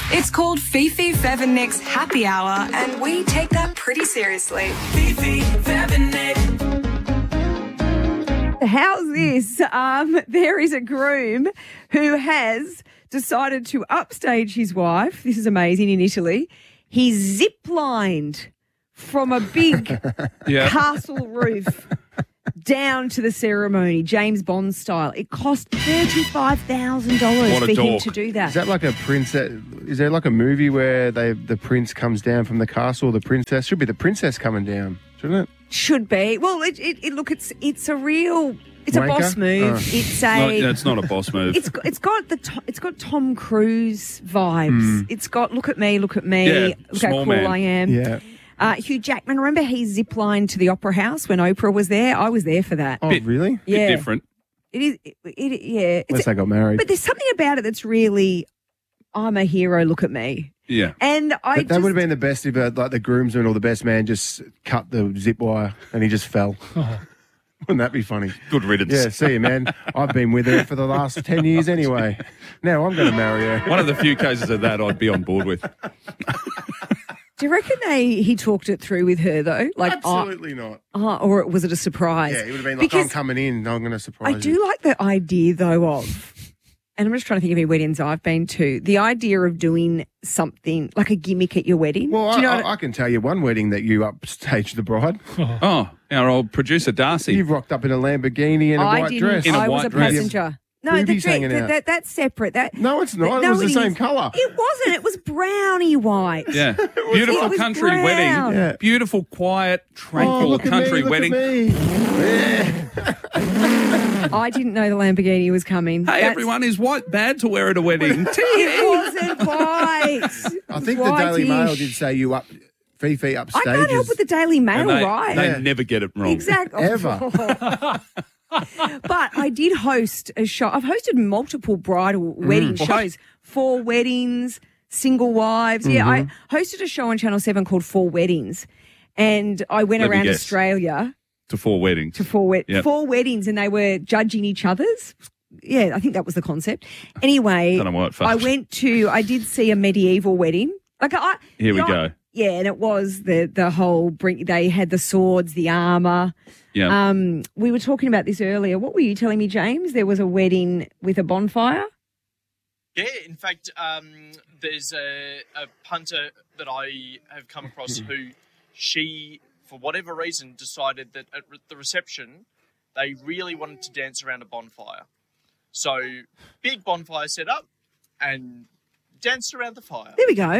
It's called Fifi, Fev and Nick's Happy Hour, and we take that pretty seriously. Fifi, Fev and Nick. How's this? There is a groom who has decided to upstage his wife. This is amazing in Italy. He zip-lined from a big castle roof down to the ceremony, James Bond style. It cost $35,000 for him to do that. Is that like a princess? Is there like a movie where the prince comes down from the castle? The princess should be the princess coming down, shouldn't it? Should be. Well, look, it's a real. It's Wanker? a boss move. It's not a boss move. It's got Tom Cruise vibes. It's got look at me, Yeah, look how small cool man. I am. Yeah. Hugh Jackman, remember he ziplined to the Opera House when Oprah was there? I was there for that. Oh, really? Yeah. Bit different. It is. Yeah. Unless they got married. But there's something about it that's really, I'm a hero. Look at me. Yeah. And That would have been the best if like the groomsman or the best man just cut the zip wire and he just fell. Wouldn't that be funny? Good riddance. Yeah, see you, man. I've been with her for the last 10 years anyway. Now I'm going to marry her. One of the few cases of that I'd be on board with. Do you reckon he talked it through with her though? Like, Absolutely not. or was it a surprise? Yeah, it would have been like, I'm coming in. I'm going to surprise I you. do like the idea though of, and I'm just trying to think of any weddings I've been to, the idea of doing something like a gimmick at your wedding. Well, Do you know I can tell you one wedding that you upstaged the bride. Oh, our old producer Darcy. You've rocked up in a Lamborghini and a I white didn't. dress. In a I was white a dress. passenger. No, the Boobies dress, hanging out. that's separate. No, it's not. It was the same colour. It wasn't. It was brownie white. Yeah. Beautiful It was country brown. wedding. Yeah. Beautiful, quiet, tranquil look country at me, wedding. Look at me. I didn't know the Lamborghini was coming. Hey, everyone, is white bad to wear at a wedding? It wasn't white. I think the Daily Mail did say Fifi upstages. I can't help with the Daily Mail, And right? They Yeah. never get it wrong. Exactly. Ever. But I did host a show. I've hosted multiple bridal wedding shows, 4 weddings, single wives. Yeah, I hosted a show on Channel 7 called 4 Weddings. And I went Let me around guess. Australia To 4 weddings. to 4 Yep. 4 weddings, and they were judging each other's. Yeah, I think that was the concept. Anyway, Don't know why it fucked. I did see a medieval wedding. Here we go. Yeah, and it was the whole they had the swords, the armour. Yeah. We were talking about this earlier. What were you telling me, James? There was a wedding with a bonfire? Yeah, in fact, there's a punter that I have come across who she, for whatever reason, decided that at the reception, they really wanted to dance around a bonfire. So, big bonfire set up and danced around the fire. There we go.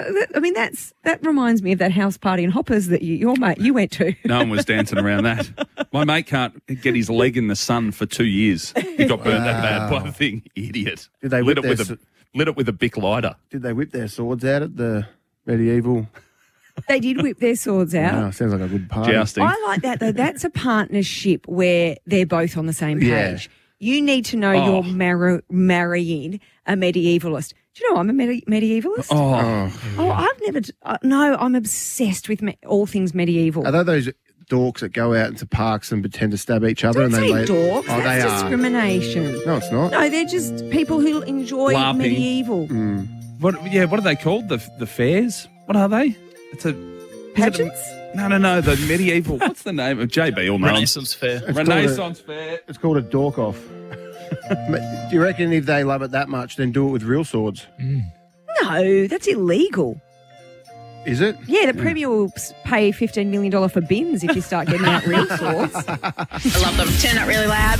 That reminds me of that house party in Hoppers that your mate you went to. No one was dancing around that. My mate can't get his leg in the sun for 2 years. He got burnt that bad by the thing. Idiot. Did they lit whip it with a Bic lighter? Did they whip their swords out at the medieval? They did whip their swords out. Wow, sounds like a good party. Jousting. I like that though. That's a partnership where they're both on the same page. Yeah. You need to know you're marrying a medievalist. Do you know I'm a medievalist? I've never. No, I'm obsessed with all things medieval. Are they those dorks that go out into parks and pretend to stab each other? Don't and say they dorks. Oh, That's they are. discrimination. No, it's not. No, they're just people who enjoy LARPing. medieval What are they called? The fairs? What are they? It's a pageants. No, the medieval. What's the name of JB? All Renaissance Fair. Renaissance Fair. It's called a dork off. Do you reckon if they love it that much, then do it with real swords? No, that's illegal. Is it? Yeah, the Premier will pay $15 million for bins if you start getting out real swords. I love them. Turn it really loud.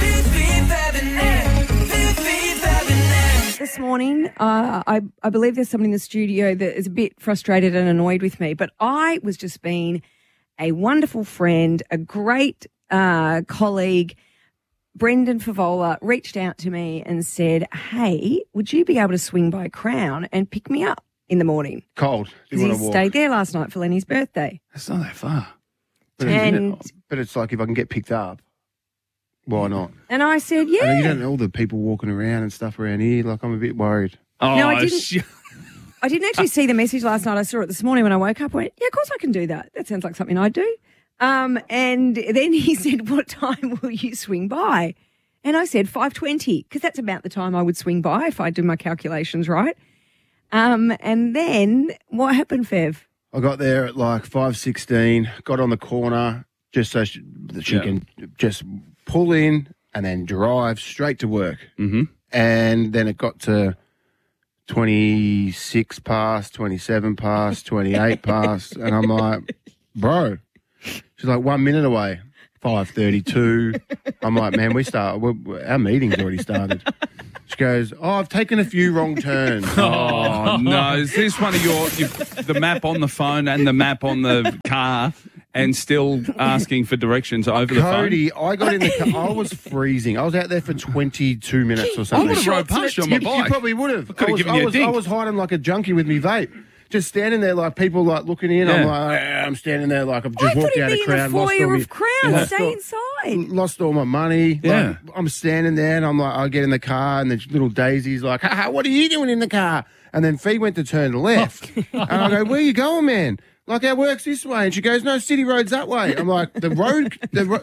This morning, I believe there's someone in the studio that is a bit frustrated and annoyed with me, but I was just being a wonderful friend, a great colleague. Brendan Favola reached out to me and said, hey, would you be able to swing by Crown and pick me up in the morning? Cold. You Because want he to walk. stayed there last night for Lenny's birthday. That's not that far. But it's like if I can get picked up, why not? And I said, I mean, you yeah. don't know all the people walking around and stuff around here. Like, I'm a bit worried. Oh, No, I didn't. I didn't actually see the message last night. I saw it this morning when I woke up. I went, yeah, of course I can do that. That sounds like something I'd do. And then he said, what time will you swing by? And I said 5:20 because that's about the time I would swing by if I do my calculations right. And then what happened, Fev? I got there at like 5:16, got on the corner just so she can just pull in and then drive straight to work. Mm-hmm. And then it got to 26 past, 27 past, 28 past. And I'm like, bro, she's like 1 minute away, 5:32. I'm like, man, our meeting's already started. She goes, I've taken a few wrong turns. Oh, no. Is this one of the map on the phone and the map on the car and still asking for directions over the phone? Cody, I got in the car. I was freezing. I was out there for 22 minutes or I something. would have rode past you on my You bike. probably would have. could have given you a ding. I was hiding like a junkie with me vape. Just standing there like people like looking in. Yeah. I'm like, I'm standing there like I've I just thought walked he'd out be of in the Crown. Lost all foyer my, of Crown. Stay inside. lost all my money. Yeah. Like, I'm standing there and I'm like, I get in the car and the little Daisy's like, what are you doing in the car? And then Fee went to turn left. And I go, where you going, man? Like, our work's this way. And she goes, no, City Road's that way. I'm like, the road.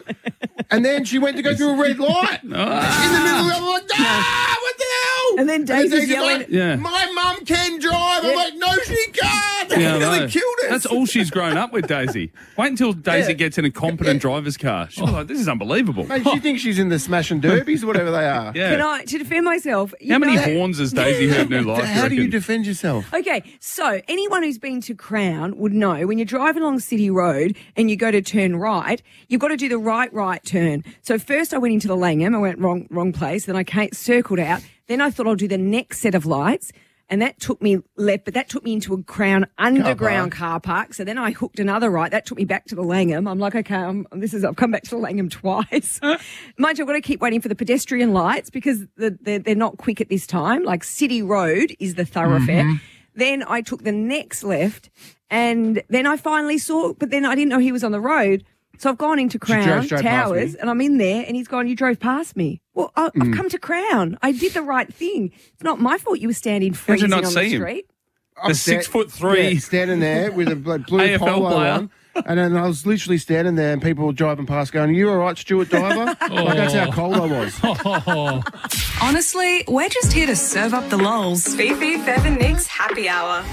And then she went to go through a red light. In the middle of I'm like, what the hell? And then Daisy's yelling. Like, Yeah. my mum can drive. I'm like, no, she can't. They Yeah, I nearly know. killed us. That's all she's grown up with, Daisy. Wait until Daisy gets in a competent driver's car. She'll be like, this is unbelievable. Mate, she thinks she's in the Smash and Derbies, whatever they are. Yeah. Can I, to defend myself? How many horns has Daisy heard in her life? How do you reckon? defend yourself? Okay, so anyone who's been to Crown would know when you're driving along City Road and you go to turn right, you've got to do the right turn. So first I went into the Langham, I went wrong place, then I circled out, then I thought I'll do the next set of lights, and that took me left, but that took me into a Crown underground car park. So then I hooked another right, that took me back to the Langham. I'm like, okay, I've come back to the Langham twice. Mind you, I've got to keep waiting for the pedestrian lights because they're not quick at this time. Like City Road is the thoroughfare. Mm-hmm. Then I took the next left, and then I finally saw, but then I didn't know he was on the road. So I've gone into drove Crown straight past Towers, me. and I'm in there, and he's gone, you drove past me. Well, I've come to Crown. I did the right thing. It's not my fault you were standing How'd you freezing not on see the him? street. The 6'3" Yeah, standing there with a blue AFL polo player. on. And then I was literally standing there and people were driving past going, are you all right, Stuart Diver? Like, that's how cold I was. Honestly, we're just here to serve up the lols. Fifi, Fev and Nick's happy hour.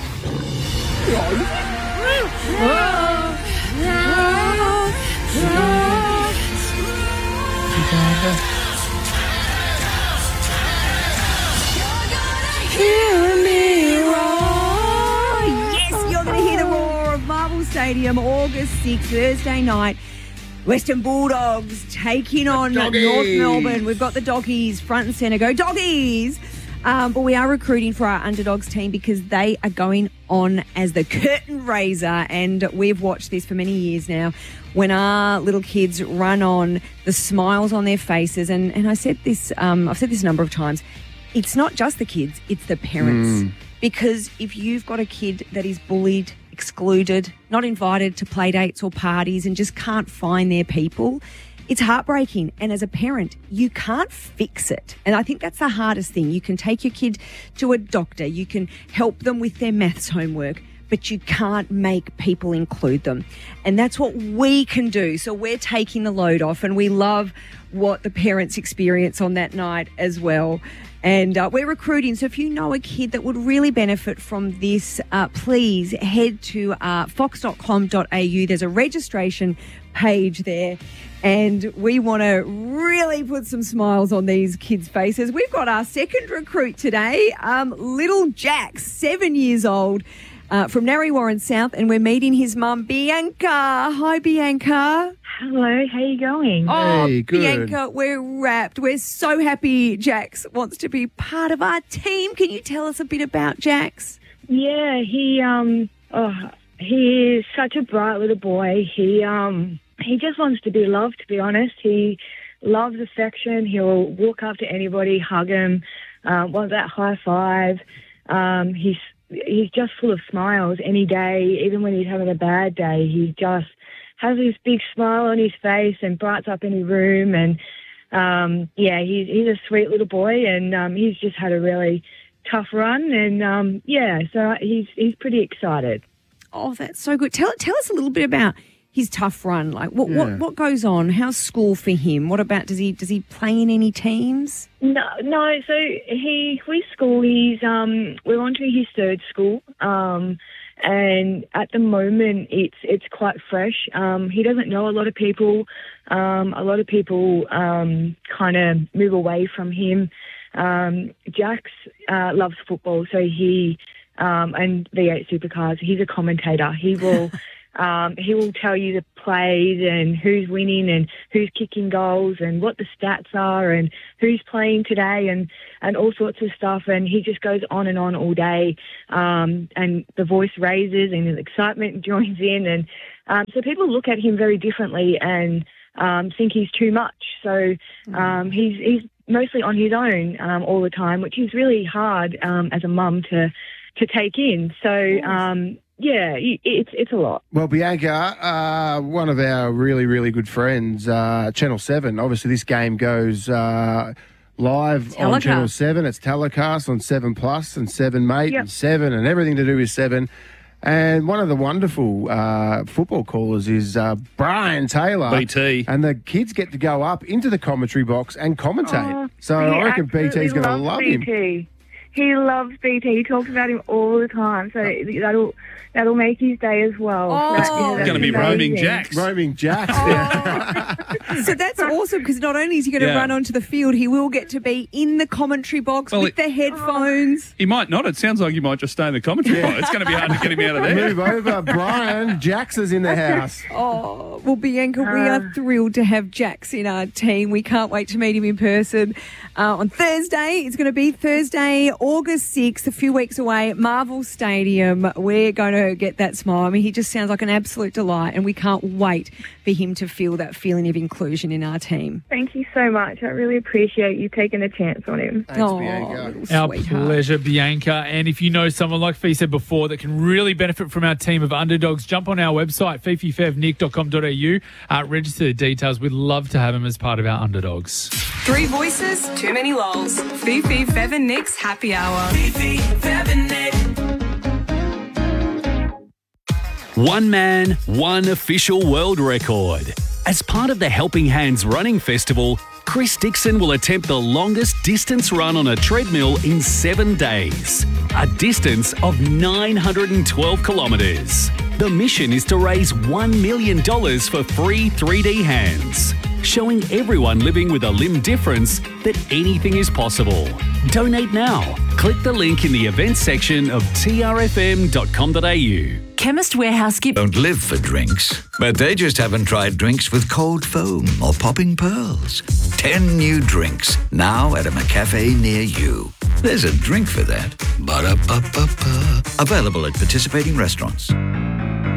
Yes, you're going to hear the roar of Marvel Stadium, August 6th, Thursday night. Western Bulldogs taking on North Doggies. Melbourne. We've got the Doggies front and centre. Go Doggies! But we are recruiting for our Underdogs team because they are going on as the curtain raiser, and we've watched this for many years now. When our little kids run on, the smiles on their faces, and I said this, I've said this a number of times. It's not just the kids; it's the parents. Because if you've got a kid that is bullied, excluded, not invited to play dates or parties, and just can't find their people, it's heartbreaking. And as a parent, you can't fix it. And I think that's the hardest thing. You can take your kid to a doctor, you can help them with their maths homework, but you can't make people include them. And that's what we can do. So we're taking the load off, and we love what the parents experience on that night as well. And we're recruiting. So if you know a kid that would really benefit from this, please head to fox.com.au. There's a registration page there. And we want to really put some smiles on these kids' faces. We've got our second recruit today, little Jack, 7 years old, from Narre Warren South, and we're meeting his mum, Bianca. Hi, Bianca. Hello, how you going? Oh, Hey, good. Bianca, we're wrapped. We're so happy Jax wants to be part of our team. Can you tell us a bit about Jax? Yeah, he is such a bright little boy. He just wants to be loved, to be honest. He loves affection. He'll walk up to anybody, hug him, want that high five. He's just full of smiles any day, even when he's having a bad day. He just has this big smile on his face and brights up any room. And he's a sweet little boy, and he's just had a really tough run. And so he's pretty excited. Oh, that's so good. Tell us a little bit about his tough run? Like, what goes on? How's school for him? What about, does he play in any teams? No. So with school, we're on to his third school, and at the moment it's quite fresh. He doesn't know a lot of people. A lot of people kind of move away from him. Jax loves football, so he and V8 Supercars. He's a commentator. He will tell you the plays and who's winning and who's kicking goals and what the stats are and who's playing today and all sorts of stuff. And he just goes on and on all day. And the voice raises and the excitement joins in. And so people look at him very differently and think he's too much. So he's mostly on his own all the time, which is really hard as a mum to take in. So yeah, it's a lot. Well, Bianca, one of our really, really good friends, Channel 7, obviously this game goes live on Channel 7. It's telecast on 7 Plus and 7 Mate and 7 and everything to do with 7. And one of the wonderful football callers is Brian Taylor. BT. And the kids get to go up into the commentary box and commentate. So I reckon BT's going to love him. He loves BT. He talks about him all the time. So that'll make his day as well. Oh, It's going to be roaming Jax. Roaming Jax. Yeah. So that's awesome, because not only is he going to run onto the field, he will get to be in the commentary box with the headphones. He might not. It sounds like he might just stay in the commentary box. It's going to be hard to get him out of there. Move over, Brian. Jax is in the house. Oh, well, Bianca, we are thrilled to have Jax in our team. We can't wait to meet him in person on Thursday. It's going to be Thursday, August 6th, a few weeks away at Marvel Stadium. We're going to get that smile. I mean, he just sounds like an absolute delight, and we can't wait for him to feel that feeling of inclusion in our team. Thank you so much. I really appreciate you taking a chance on him. Thanks, Bianca. Our pleasure, Bianca. And if you know someone, like Fee said before, that can really benefit from our team of underdogs, jump on our website, fififevnick.com.au, register the details. We'd love to have him as part of our underdogs. 3 voices, too many lols. Fifi, Fev and Nick's Happy Hour. Fifi, Fev and Nick. One man, one official world record. As part of the Helping Hands Running Festival, Chris Dixon will attempt the longest distance run on a treadmill in 7 days. A distance of 912 kilometres. The mission is to raise $1 million for free 3D hands, showing everyone living with a limb difference that anything is possible. Donate now. Click the link in the events section of trfm.com.au. Chemist Warehouse don't live for drinks, but they just haven't tried drinks with cold foam or popping pearls. 10 new drinks now at a McCafe near you. There's a drink for that. Ba-da-ba-ba-ba. Available at participating restaurants.